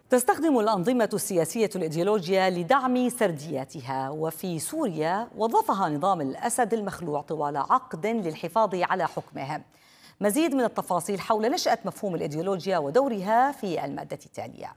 تستخدم الأنظمة السياسية الإيديولوجيا لدعم سردياتها، وفي سوريا وظفها نظام الأسد المخلوع طوال عقد للحفاظ على حكمه. مزيد من التفاصيل حول نشأة مفهوم الإيديولوجيا ودورها في المادة التالية.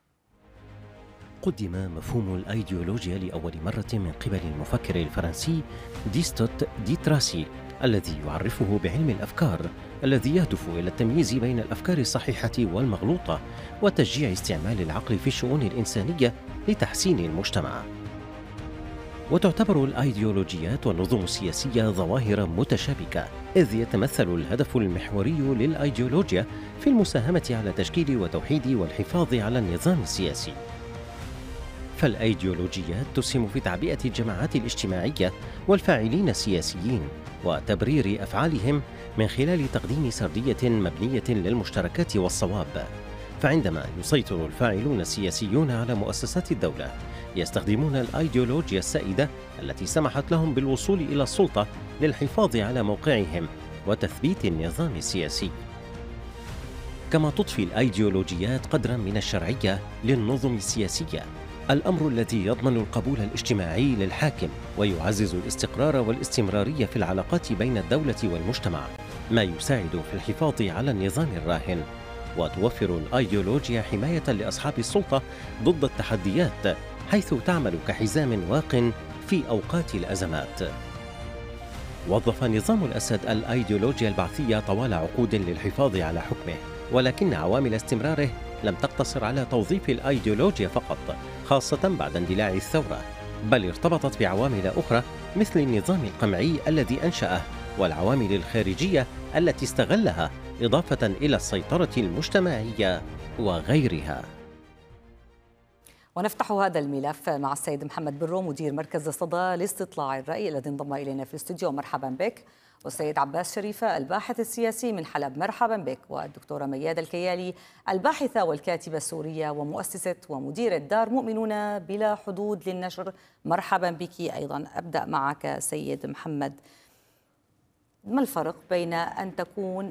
قدم مفهوم الأيديولوجيا لأول مرة من قبل المفكر الفرنسي ديستوت دي تراسي، الذي يعرفه بعلم الأفكار الذي يهدف إلى التمييز بين الأفكار الصحيحة والمغلوطة وتشجيع استعمال العقل في الشؤون الإنسانية لتحسين المجتمع. وتعتبر الأيديولوجيات والنظم السياسية ظواهر متشابكة، إذ يتمثل الهدف المحوري للأيديولوجيا في المساهمة على تشكيل وتوحيد والحفاظ على النظام السياسي. فالأيديولوجيات تسهم في تعبئة الجماعات الاجتماعية والفاعلين السياسيين وتبرير أفعالهم من خلال تقديم سردية مبنية للمشتركات والصواب. فعندما يسيطر الفاعلون السياسيون على مؤسسات الدولة، يستخدمون الأيديولوجيا السائدة التي سمحت لهم بالوصول إلى السلطة للحفاظ على موقعهم وتثبيت النظام السياسي. كما تضفي الأيديولوجيات قدرا من الشرعية للنظم السياسية، الأمر الذي يضمن القبول الاجتماعي للحاكم ويعزز الاستقرار والاستمرارية في العلاقات بين الدولة والمجتمع، ما يساعد في الحفاظ على النظام الراهن. وتوفر الأيديولوجيا حماية لأصحاب السلطة ضد التحديات، حيث تعمل كحزام واق في أوقات الأزمات. وظف نظام الأسد الأيديولوجيا البعثية طوال عقود للحفاظ على حكمه، ولكن عوامل استمراره لم تقتصر على توظيف الأيديولوجيا فقط، خاصة بعد اندلاع الثورة، بل ارتبطت بعوامل أخرى مثل النظام القمعي الذي أنشأه والعوامل الخارجية التي استغلها، إضافة إلى السيطرة المجتمعية وغيرها. ونفتح هذا الملف مع السيد محمد برو، مدير مركز الصدى لاستطلاع الرأي، الذي انضم إلينا في الاستوديو. مرحبا بك. والسيد عباس شريفة، الباحث السياسي من حلب، مرحبا بك. والدكتورة ميادة الكيالي، الباحثة والكاتبة السورية ومؤسسة ومديرة دار مؤمنون بلا حدود للنشر، مرحبا بك أيضا. أبدأ معك سيد محمد، ما الفرق بين أن تكون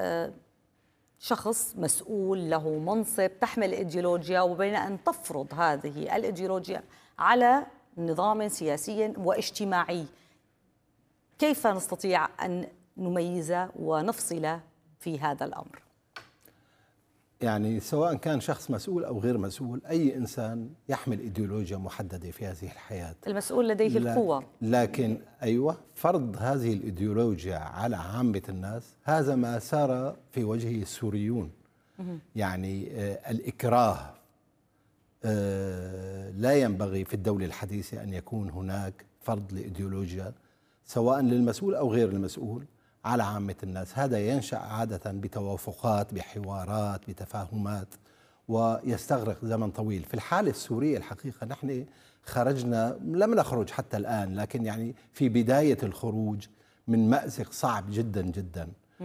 شخص مسؤول له منصب تحمل إيديولوجيا وبين أن تفرض هذه الإيديولوجيا على نظام سياسي واجتماعي؟ كيف نستطيع أن نميز ونفصل في هذا الأمر؟ يعني سواء كان شخص مسؤول أو غير مسؤول، أي إنسان يحمل إيديولوجيا محددة في هذه الحياة. المسؤول لديه القوة، لكن أيوة، فرض هذه الإيديولوجيا على عامة الناس، هذا ما سار في وجهه السوريون. يعني الإكراه لا ينبغي في الدولة الحديثة أن يكون هناك فرض لإيديولوجيا سواء للمسؤول أو غير المسؤول على عامة الناس. هذا ينشأ عادة بتوافقات، بحوارات، بتفاهمات، ويستغرق زمن طويل. في الحالة السورية الحقيقة نحن خرجنا، لم نخرج حتى الآن، لكن يعني في بداية الخروج من مأزق صعب جدا جدا.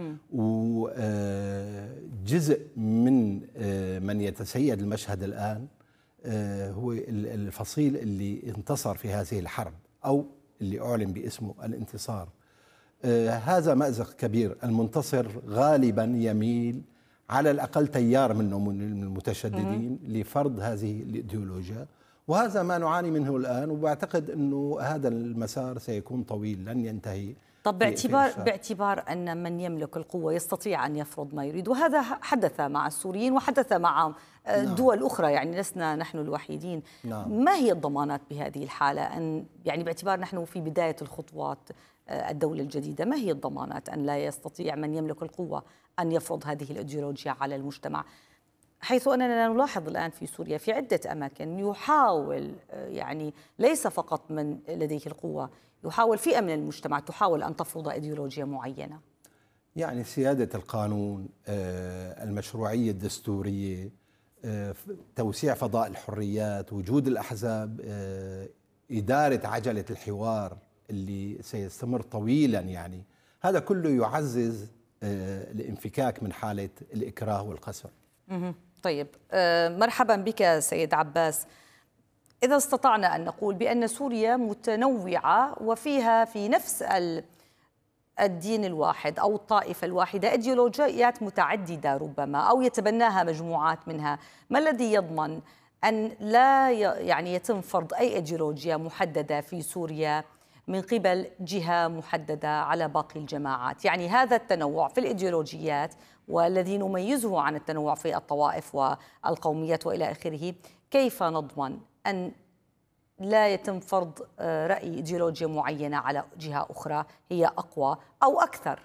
وجزء من يتسيد المشهد الآن هو الفصيل اللي انتصر في هذه الحرب أو اللي أعلن باسمه الانتصار. هذا مأزق كبير. المنتصر غالبا يميل على الأقل تيار منه من المتشددين لفرض هذه الإيديولوجيا، وهذا ما نعاني منه الآن. وبعتقد أنه هذا المسار سيكون طويل، لن ينتهي. طب باعتبار أن من يملك القوة يستطيع أن يفرض ما يريد، وهذا حدث مع السوريين وحدث مع دول أخرى، يعني لسنا نحن الوحيدين. ما هي الضمانات بهذه الحالة؟ أن يعني باعتبار نحن في بداية الخطوات الدولة الجديدة، ما هي الضمانات أن لا يستطيع من يملك القوة أن يفرض هذه الإيديولوجيا على المجتمع؟ حيث أننا نلاحظ الآن في سوريا في عدة أماكن يحاول، يعني ليس فقط من لديه القوة، يحاول فئة من المجتمع تحاول أن تفرض إيديولوجيا معينة. يعني سيادة القانون، المشروعية الدستورية، توسيع فضاء الحريات، وجود الأحزاب، إدارة عجلة الحوار اللي سيستمر طويلا، يعني هذا كله يعزز الانفكاك من حالة الإكراه والقسوة. طيب، مرحبا بك سيد عباس. إذا استطعنا أن نقول بأن سوريا متنوعة وفيها في نفس الدين الواحد أو الطائفة الواحدة إيديولوجيات متعددة ربما أو يتبناها مجموعات منها، ما الذي يضمن أن لا يعني يتم فرض أي إيديولوجيا محددة في سوريا من قبل جهة محددة على باقي الجماعات؟ يعني هذا التنوع في الإيديولوجيات والذي نميزه عن التنوع في الطوائف والقوميات وإلى آخره، كيف نضمن أن لا يتم فرض رأي إيديولوجيا معينة على جهة أخرى هي أقوى أو أكثر؟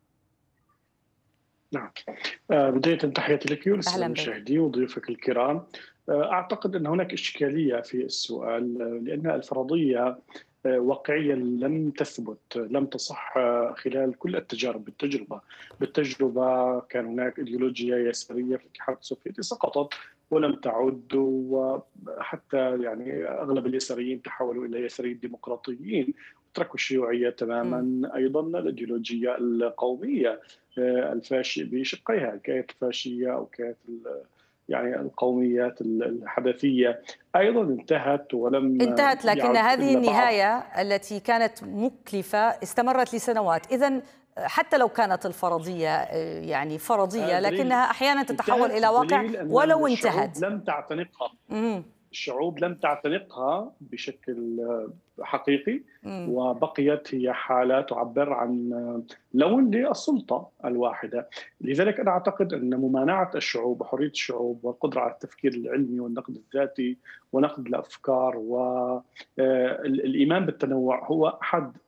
نعم، بداية تحياتي لك وللسادة المشاهدين وضيوفك الكرام. أعتقد أن هناك إشكالية في السؤال، لأن الفرضية واقعيا لم تثبت، لم تصح خلال كل التجارب. بالتجربة كان هناك إيديولوجيا يسارية في الاتحاد السوفيتي سقطت ولم تعد، وحتى يعني أغلب اليساريين تحولوا إلى يساريين ديمقراطيين وتركوا الشيوعية تماما. أيضا الإيديولوجيا القومية الفاشية بشقيها، كانت الفاشية أو كانت يعني القوميات الحدثية أيضا انتهت لكن هذه النهاية التي كانت مكلفة استمرت لسنوات. إذن حتى لو كانت الفرضية يعني فرضية لكنها أحيانا تتحول إلى واقع ولو انتهت. لم تعتنقها الشعوب لم تعتنقها بشكل حقيقي، وبقيت هي حالة تعبر عن لون للسلطة الواحدة. لذلك أنا أعتقد أن ممانعة الشعوب وحرية الشعوب والقدرة على التفكير العلمي والنقد الذاتي ونقد الأفكار والإيمان بالتنوع هو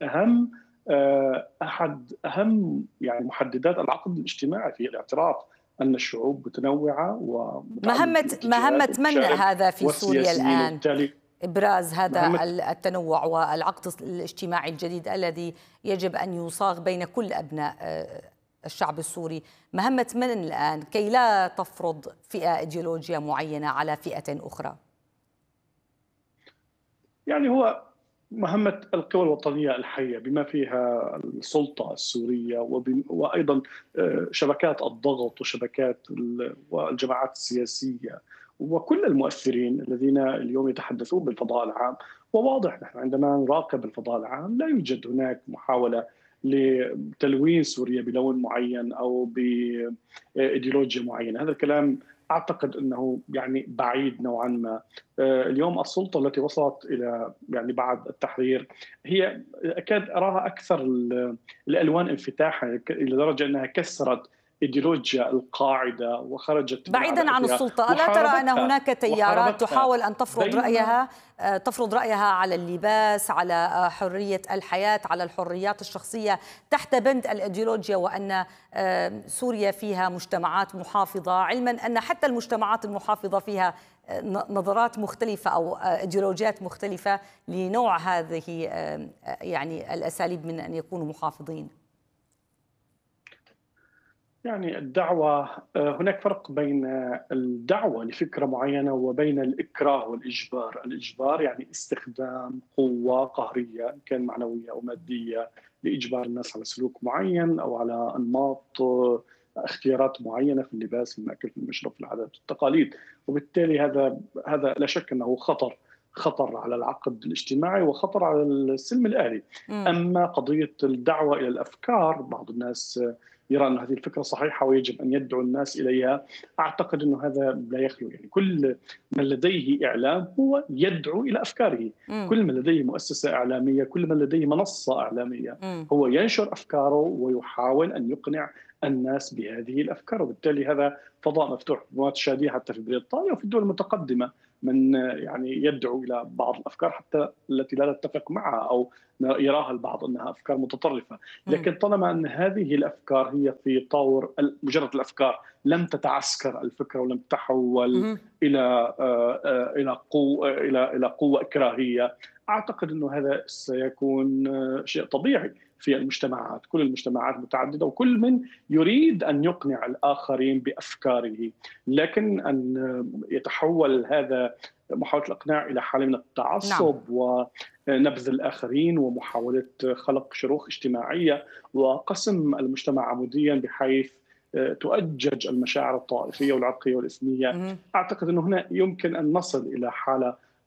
أحد أهم يعني محددات العقد الاجتماعي، في الاعتراف أن الشعوب متنوعة مهمة من هذا في سوريا الآن؟ إبراز هذا التنوع والعقد الاجتماعي الجديد الذي يجب أن يصاغ بين كل أبناء الشعب السوري. مهمة من الآن كي لا تفرض فئة إيديولوجيا معينة على فئة أخرى؟ يعني هو مهمة القوى الوطنية الحية بما فيها السلطة السورية وأيضا شبكات الضغط وشبكات والجماعات السياسية وكل المؤثرين الذين اليوم يتحدثون بالفضاء العام. وواضح نحن عندما نراقب الفضاء العام لا يوجد هناك محاولة لتلوين سوريا بلون معين أو بإيديولوجيا معينة. هذا الكلام أعتقد أنه يعني بعيد نوعا ما. اليوم السلطة التي وصلت إلى يعني بعد التحرير هي أكاد أراها أكثر الألوان انفتاحا، إلى درجة أنها كسرت إيديولوجيا القاعدة وخرجت بعيدا عن السلطة. ألا ترى أن هناك تيارات تحاول أن تفرض رأيها على اللباس، على حرية الحياة، على الحريات الشخصية تحت بند الإيديولوجيا، وأن سوريا فيها مجتمعات محافظة، علما أن حتى المجتمعات المحافظة فيها نظرات مختلفة أو إيديولوجيات مختلفة لنوع هذه يعني الأساليب من أن يكونوا محافظين؟ يعني الدعوة، هناك فرق بين الدعوة لفكرة معينة وبين الإكراه والإجبار. الإجبار يعني استخدام قوة قهرية كان معنوية أو مادية لإجبار الناس على سلوك معين أو على أنماط اختيارات معينة في اللباس، في المأكل، في المشرب، في العادات والتقاليد. وبالتالي هذا لا شك أنه خطر على العقد الاجتماعي وخطر على السلم الآلي. أما قضية الدعوة إلى الأفكار، بعض الناس يرى أن هذه الفكرة صحيحة ويجب أن يدعو الناس إليها. أعتقد أنه هذا لا يخلو، يعني كل من لديه إعلام هو يدعو إلى أفكاره. كل من لديه مؤسسة إعلامية، كل من لديه منصة إعلامية هو ينشر أفكاره ويحاول أن يقنع الناس بهذه الأفكار. وبالتالي هذا فضاء مفتوح، ما تشاهديه حتى في بريطانيا وفي الدول المتقدمة، من يعني يدعو إلى بعض الأفكار حتى التي لا نتفق معها أو يراها البعض أنها أفكار متطرفة. لكن طالما أن هذه الأفكار هي في طور مجرد الأفكار، لم تتعسكر الفكرة ولم تحول إلى قوة إكراهية، أعتقد أنه هذا سيكون شيء طبيعي في المجتمعات. كل المجتمعات متعددة وكل من يريد أن يقنع الآخرين بأفكاره. لكن أن يتحول هذا محاولة الإقناع إلى حالة من التعصب ونبذ الآخرين ومحاولة خلق شروخ اجتماعية وقسم المجتمع عموديا بحيث تؤجج المشاعر الطائفية والعرقية والإثنية، أعتقد أنه هنا يمكن أن نصل إلى حالة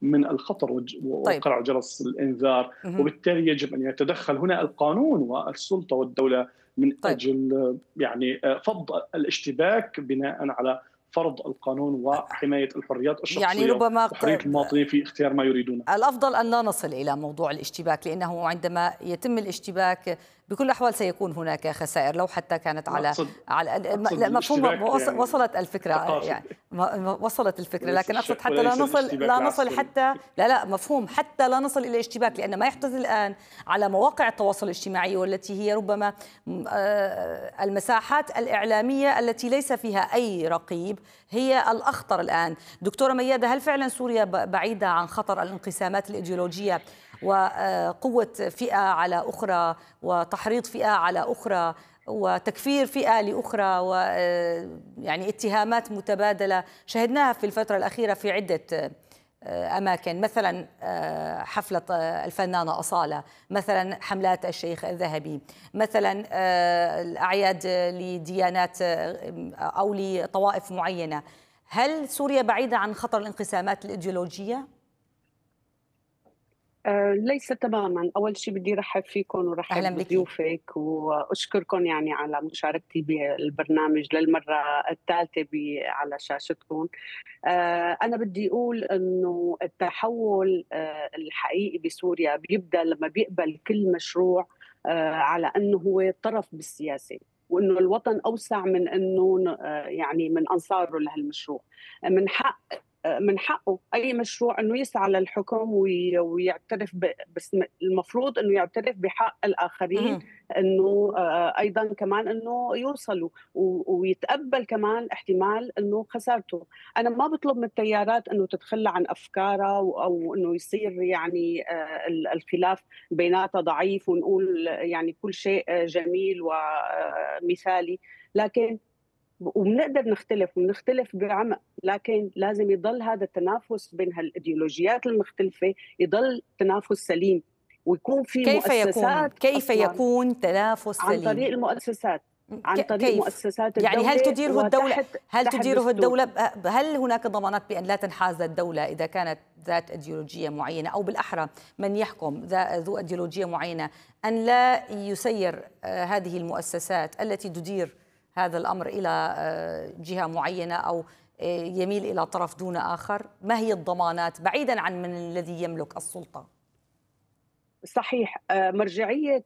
من الخطر وقرع جرس الإنذار. وبالتالي يجب أن يتدخل هنا القانون والسلطة والدولة من أجل يعني فض الاشتباك بناء على فرض القانون وحماية الحريات الشخصية، يعني ربما وحرية المواطنين في اختيار ما يريدونه. الأفضل أن لا نصل إلى موضوع الاشتباك، لأنه عندما يتم الاشتباك بكل الأحوال سيكون هناك خسائر، لو حتى كانت على مفهوم. يعني وصلت الفكرة، يعني وصلت الفكرة، لكن أقصد حتى لا نصل حتى لا مفهوم، حتى لا نصل إلى اشتباك، لأن ما يحدث الآن على مواقع التواصل الاجتماعي والتي هي ربما المساحات الإعلامية التي ليس فيها أي رقيب هي الأخطر الآن. دكتورة ميادة، هل فعلا سوريا بعيدة عن خطر الانقسامات الإيديولوجية وقوة فئة على أخرى وتحريض فئة على أخرى وتكفير فئة لأخرى ويعني اتهامات متبادلة شهدناها في الفترة الأخيرة في عدة أماكن، مثلا حفلة الفنانة أصالة، مثلا حملات الشيخ الذهبي، مثلا الأعياد لديانات أو لطوائف معينة؟ هل سوريا بعيدة عن خطر الانقسامات الإيديولوجية؟ ليس تماما. أول شيء بدي رحب فيكم ورحب بضيوفك وأشكركم يعني على مشاركتي بالبرنامج للمرة الثالثة على شاشتكم. أنا بدي أقول أنه التحول الحقيقي بسوريا بيبدأ لما بيقبل كل مشروع على أنه هو طرف بالسياسة، وأنه الوطن أوسع من أنه يعني من أنصاره لهالمشروع. من حقه أي مشروع أنه يسعى للحكم ويعترف بس المفروض أنه يعترف بحق الآخرين أنه أيضا كمان أنه يوصلوا ويتقبل كمان احتمال أنه خسارته. أنا ما بطلب من التيارات أنه تتخلى عن أفكارها أو أنه يصير يعني الخلاف بيناتها ضعيف ونقول يعني كل شيء جميل ومثالي، لكن وبنقدر نختلف بعمق، لكن لازم يضل هذا التنافس بين هالايديولوجيات المختلفة يضل تنافس سليم، ويكون في مؤسسات. كيف يكون تنافس سليم؟ عن طريق المؤسسات، عن طريق مؤسسات الدولة. يعني هل تديره الدولة؟ هل هناك ضمانات بأن لا تنحاز الدولة إذا كانت ذات ايديولوجية معينة، أو بالأحرى من يحكم ذو ايديولوجية معينة أن لا يسير هذه المؤسسات التي تدير هذا الأمر إلى جهة معينة أو يميل إلى طرف دون آخر؟ ما هي الضمانات بعيداً عن من الذي يملك السلطة؟ صحيح، مرجعية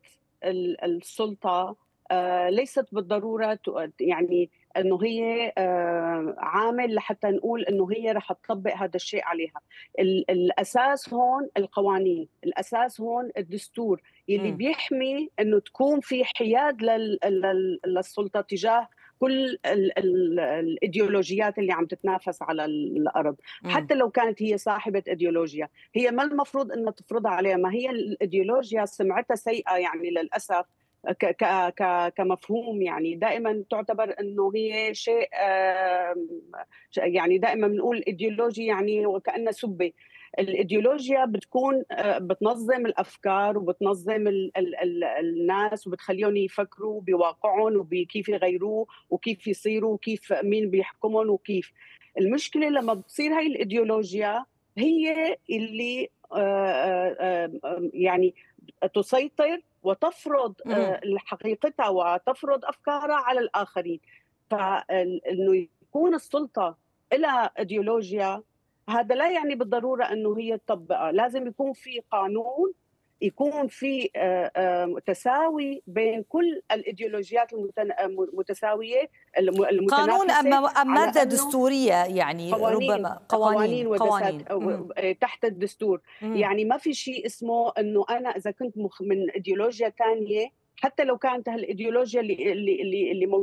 السلطة ليست بالضرورة يعني أنه هي عامل لحتى نقول أنه هي رح تطبق هذا الشيء عليها. الأساس هون القوانين، الأساس هون الدستور اللي بيحمي أنه تكون في حياد للسلطة تجاه كل الإيديولوجيات اللي عم تتنافس على الأرض. حتى لو كانت هي صاحبة إيديولوجيا، هي ما المفروض أنها تفرضها عليها. ما هي الإيديولوجيا سمعتها سيئة يعني للأسف كمفهوم، يعني دائما تعتبر انه هي شيء يعني دائما بنقول ايديولوجي يعني وكأنها سبه. الايديولوجيا بتكون بتنظم الافكار وبتنظم الناس وبتخليهم يفكروا بواقعهم وبكيف يغيروه وكيف يصيروا وكيف مين بيحكمهم وكيف. المشكله لما بتصير هاي الايديولوجيا هي اللي يعني تسيطر وتفرض حقيقتها وتفرض أفكارها على الآخرين. فإنه يكون السلطة إلى إيديولوجيا هذا لا يعني بالضرورة أنه هي تطبقها. لازم يكون في قانون، يكون في تساوي بين كل الإيديولوجيات المتساوية قانون أم مادة دستورية، يعني ربما قوانين تحت الدستور. يعني ما في شيء اسمه أنه أنا إذا كنت من إيديولوجيا تانية حتى لو كانت هالإيديولوجيا اللي